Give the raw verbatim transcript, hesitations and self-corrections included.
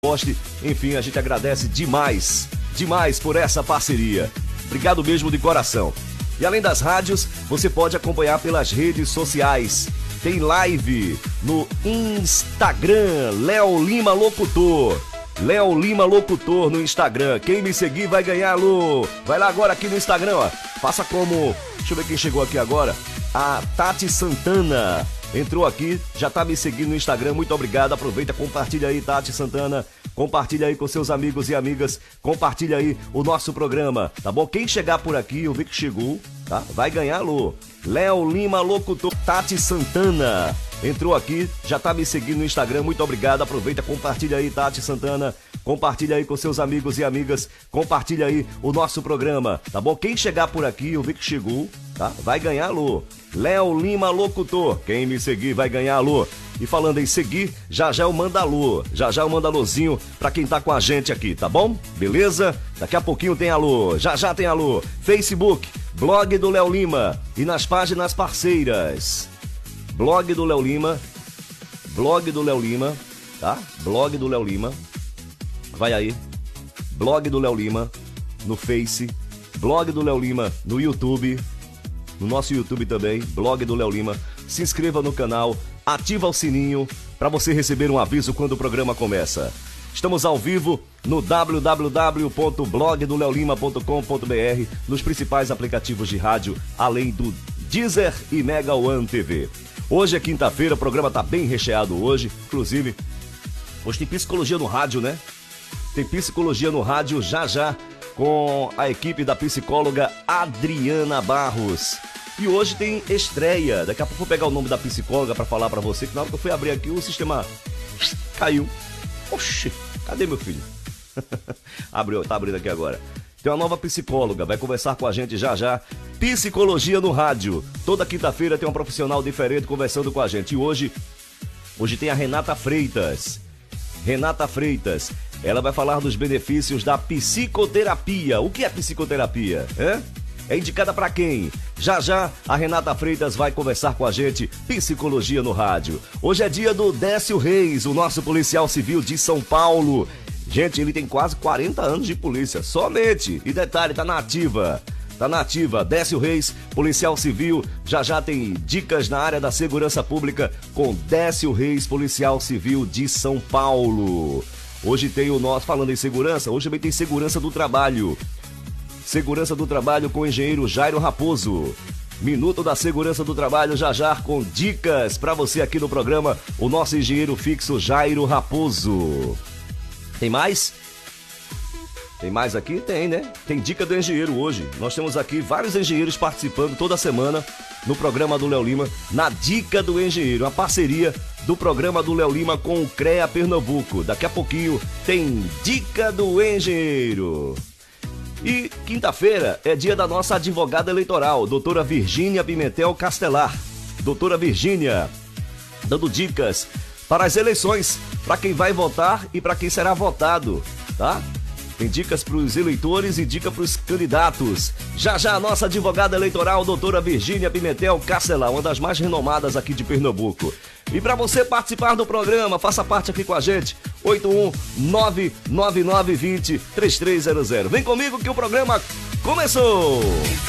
Poste, enfim, a gente agradece demais, demais por essa parceria. Obrigado mesmo de coração. E além das rádios, você pode acompanhar pelas redes sociais. Tem live no Instagram, Léo Lima Locutor. Léo Lima Locutor no Instagram. Quem me seguir vai ganhar, Lu. Vai lá agora aqui no Instagram, ó. Faça como... Deixa eu ver quem chegou aqui agora. A Tati Santana. Entrou aqui, já tá me seguindo no Instagram, muito obrigado, aproveita, compartilha aí, Tati Santana, compartilha aí com seus amigos e amigas, compartilha aí o nosso programa, tá bom? Quem chegar por aqui, eu vi que chegou, tá? Vai ganhar, Lu. Léo Lima Locutor, Tati Santana, entrou aqui, já tá me seguindo no Instagram, muito obrigado, aproveita, compartilha aí, Tati Santana, compartilha aí com seus amigos e amigas, compartilha aí o nosso programa, tá bom? Quem chegar por aqui, eu vi que chegou, tá? Vai ganhar, Lu. Léo Lima Locutor, quem me seguir vai ganhar, Lu. E falando em seguir, já já eu mando alô, já já eu mando alôzinho pra quem tá com a gente aqui, tá bom? Beleza? Daqui a pouquinho tem alô, já já tem alô. Facebook, blog do Léo Lima e nas páginas parceiras. Blog do Léo Lima, blog do Léo Lima, tá? Blog do Léo Lima, vai aí. Blog do Léo Lima no Face, blog do Léo Lima no YouTube, no nosso YouTube também, blog do Léo Lima. Se inscreva no canal, ativa o sininho para você receber um aviso quando o programa começa. Estamos ao vivo no w w w ponto blog do leo lima ponto com ponto b r, nos principais aplicativos de rádio, além do Deezer e Mega One T V. Hoje é quinta-feira, o programa tá bem recheado hoje, inclusive, hoje tem psicologia no rádio, né? Tem psicologia no rádio já já, com a equipe da psicóloga Adriana Barros. E hoje tem estreia. Daqui a pouco eu vou pegar o nome da psicóloga para falar para você, que na hora que eu fui abrir aqui o sistema caiu. Oxi, cadê meu filho? Abriu, tá abrindo aqui agora. Tem uma nova psicóloga, vai conversar com a gente já já. Psicologia no rádio. Toda quinta-feira tem um profissional diferente conversando com a gente. E hoje, hoje tem a Renata Freitas. Renata Freitas. Ela vai falar dos benefícios da psicoterapia. O que é psicoterapia? É, é indicada para quem? Já já a Renata Freitas vai conversar com a gente. Psicologia no rádio. Hoje é dia do Décio Reis, o nosso policial civil de São Paulo. Gente, ele tem quase quarenta anos de polícia, somente. E detalhe, tá na ativa. Tá na ativa. Décio Reis, policial civil. Já já tem dicas na área da segurança pública com Décio Reis, policial civil de São Paulo. Hoje tem o nosso, falando em segurança, hoje também tem segurança do trabalho. Segurança do trabalho com o engenheiro Jairo Raposo. Minuto da segurança do trabalho já já com dicas para você aqui no programa, o nosso engenheiro fixo Jairo Raposo. Tem mais? Tem mais aqui? Tem, né? Tem dica do engenheiro hoje. Nós temos aqui vários engenheiros participando toda semana no programa do Léo Lima, na Dica do Engenheiro, a parceria do programa do Léo Lima com o CREA Pernambuco. Daqui a pouquinho tem Dica do Engenheiro. E quinta-feira é dia da nossa advogada eleitoral, doutora Virgínia Pimentel Castelar. Doutora Virgínia, dando dicas para as eleições, para quem vai votar e para quem será votado, tá? Tem dicas para os eleitores e dica para os candidatos. Já já a nossa advogada eleitoral, doutora Virgínia Pimentel Castelar, uma das mais renomadas aqui de Pernambuco. E para você participar do programa, faça parte aqui com a gente, oito um nove nove nove dois zero três três zero zero. Vem comigo que o programa começou!